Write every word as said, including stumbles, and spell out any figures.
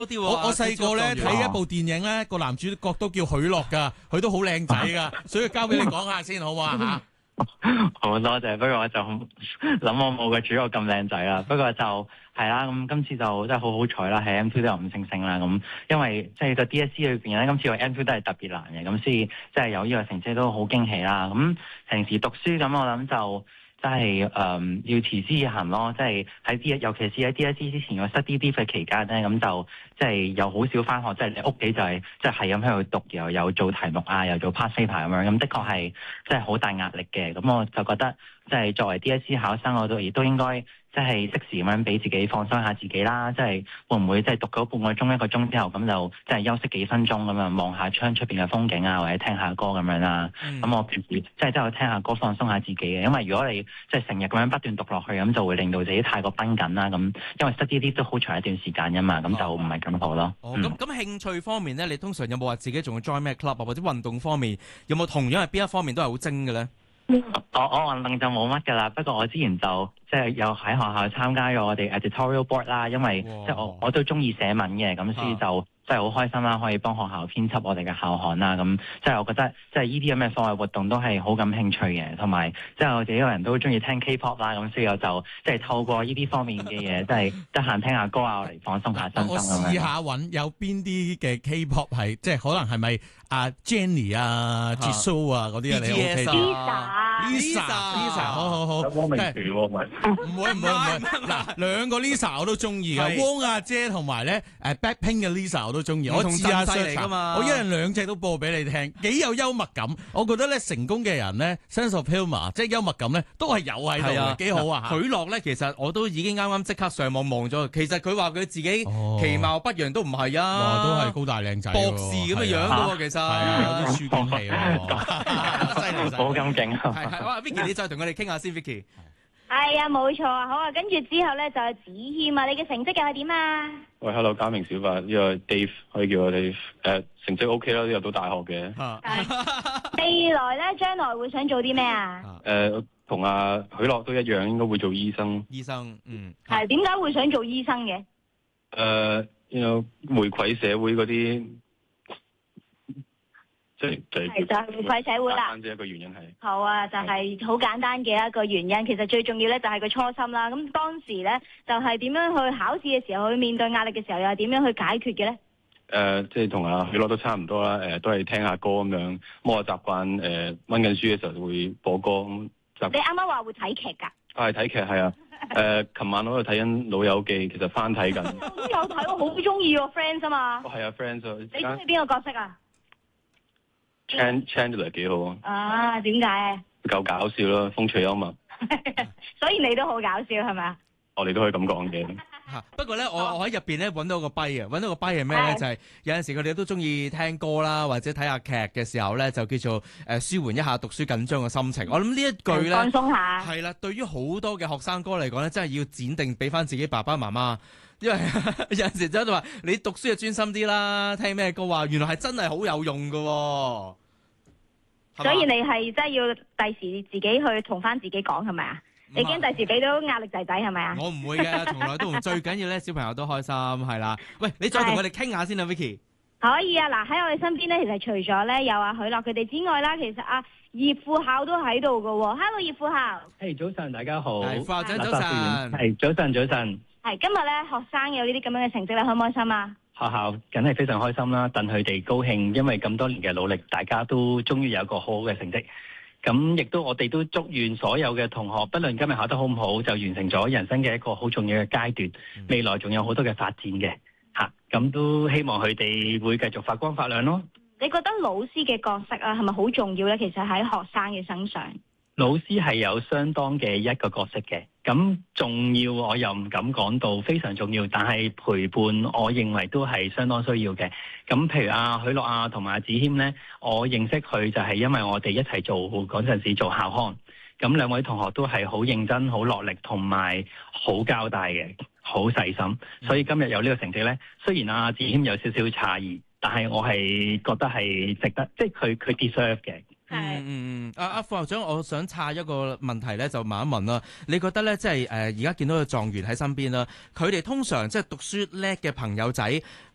啲我我細個咧睇一部電影咧，個男主角都叫許樂噶，佢都好靚仔噶，所以交俾你講下先好嘛吓。 好多謝，不過我就諗我冇個主角咁靚仔啦。不過就係啦，咁今次就真係好好彩啦，喺 M two 都有五星星啦。咁因為即係個 D S C 裏邊咧，今次個 M two 都係特別難嘅，咁所以即係有呢個成績都好驚喜啦。咁平時讀書咁，我諗就。即係誒要持之以恆咯，即係喺 D， 尤其是喺 D S C 之前個 study leave 嘅期間咧，咁就即係又好少返學，即係你屋企就係即係係咁喺度讀，又有做題目啊，又做 past paper 咁樣，咁的確係即係好大壓力嘅。咁我就覺得即係作為 D S C 考生，我都亦都應該即係適時咁樣俾自己放鬆下自己啦。即係會唔會即係讀咗半個鐘一個鐘之後，咁就即係休息幾分鐘咁樣望下窗出邊嘅風景啊，或者聽下歌咁樣啦。咁、嗯、我平時即係都有聽下歌放鬆下自己嘅，因為如果你即係成日咁樣不斷讀落去，咁就會令到自己太過繃緊啦。咁因為 study leave 都好長一段時間㗎嘛，咁就唔係咁好咯。 哦，咁咁、嗯、興趣方面咧，你通常有冇話自己仲要 join 咩 club 啊？或者運動方面有冇同樣係邊一方面都係好精嘅咧？ 我我運動就冇乜㗎啦，不過我之前就即係有喺學校參加咗我哋 editorial board 啦，因為即係我我都中意寫文嘅，咁所以就。真係好開心啦，可以幫學校編輯我哋嘅校刊啦，咁即係我覺得即係呢啲咁嘅課外活動都係好感興趣嘅，同埋即係我自己個人都中意聽 K-pop 啦，咁所以我就即係透過呢啲方面嘅嘢，即係得閒聽下歌啊嚟放鬆下身心咁樣。我試下揾有邊啲嘅 K-pop 係即係可能係咪阿 Jennie 啊、Jisoo 啊嗰啲啊你 OK 啲 ？Lisa，Lisa，Lisa，好好好， 汪明荃喎咪？ 唔會唔會唔會，嗱兩個 Lisa 我都中意嘅，汪阿姐同埋咧誒 Blackpink 嘅 Lisa 我都中意，我試下嚟㗎嘛，我一人兩隻都播俾你聽，幾有幽默感。我覺得咧成功嘅人咧 sense of humour，即係幽默感咧都係有喺度嘅，幾好啊！ 許樂咧其實我都已經啱啱即刻上網望咗，其實佢話佢自己其貌不揚都唔係啊， 都係高大靚仔， 博士咁嘅樣嘅喎，其實係啊，有啲書卷氣喎， 犀利，好咁勁啊！ 係係，哇 Vicky 你再同我哋傾下先 ，Vicky。 係啊，冇錯啊，好啊，跟住之後咧就係子謙啊，你嘅成績又係點啊？ 喂 ，Hello， 家明小白，呢個 Dave 可以叫我哋誒、呃、成績 OK 啦，都入到大學嘅。 未來咧，將來會想做啲咩啊？ 誒、呃，同阿許樂都一樣，應該會做醫生。 醫生，嗯， 係點解會想做醫生嘅？誒、 呃，有回饋社會嗰啲。即係就係就係回饋社會啦。 一個原因係好啊，就係、是、好簡單嘅一個原因。其實最重要咧就係個初心啦。咁當時咧就係、是、點樣去考試嘅時候，去面對壓力嘅時候，又係點樣去解決嘅咧？誒、 呃，即係同阿許樂都差唔多啦。誒、呃，都係聽下歌咁樣。我習慣誒温緊書嘅時候會播歌咁。 你啱啱話會睇劇㗎？ 係睇劇係啊。誒、呃，琴晚我喺度睇緊《老友記》，其實翻睇緊。 都有睇，我好中意喎 Friends 啊嘛。 哦，係啊 Friends 啊。 你中意邊個角色啊？ Chandler 幾好啊！ 啊，點解？ 夠搞笑咯，風趣幽默。 所以你都好搞笑係咪啊？ 我哋都可以咁講嘅。 嚇！不過咧，我我喺入邊咧揾到個跛啊，揾到個跛係咩咧？就係有陣時佢哋都中意聽歌啦，或者睇下劇嘅時候咧，就叫做誒舒緩一下讀書緊張嘅心情。我諗呢一句咧， 放鬆下。係啦，對於好多嘅學生哥嚟講咧，真係要剪定俾翻自己爸爸媽媽。因為有陣時真係話你讀書就專心啲啦，聽咩歌啊，原來係真係好有用㗎喎。 所以你係真係要第時自己去同翻自己講係咪啊？你驚第時俾到壓力仔仔係咪啊？ 我唔會嘅，從來都唔最緊要咧，小朋友都開心係啦。喂，你再同我哋傾下先啦 ，Vicky。 可以啊，嗱喺我哋身邊咧，其實除咗咧有阿許樂佢哋之外啦，其實阿葉副校都喺度噶。Hello， 葉副校。 係、hey, 早晨，大家好。 係副校長早晨。 係早晨，早晨。 係今日咧，學生有呢啲咁樣嘅成績咧，開唔開心啊？ 學校梗係非常開心啦，戥佢哋高興，因為咁多年嘅努力，大家都終於有一個好好嘅成績。咁亦都我哋都祝願所有嘅同學，不論今日考得好唔好，就完成咗人生嘅一個好重要嘅階段，未來仲有好多嘅發展嘅嚇。咁、啊、都希望佢哋會繼續發光發亮咯。 你覺得老師嘅角色啊，係咪好重要咧？其實喺學生嘅身上。 老師係有相當嘅一個角色嘅，咁重要我又唔敢講到非常重要，但係陪伴我認為都係相當需要嘅。咁譬如阿許樂啊同埋阿子謙呢，我認識佢就係因為我哋一齊做嗰陣時做校刊，咁兩位同學都係好認真、好落力同埋好交代嘅，好細心，所以今日有呢個成績呢，雖然阿子謙有少少詫異，但係我係覺得係值得，即係佢佢 deserve 嘅。 嗯嗯嗯，阿、啊、阿副校長，我想岔一個問題咧，就問一問啦。你覺得咧，即係誒而家見到個狀元喺身邊啦，佢哋通常即係讀書叻嘅朋友仔，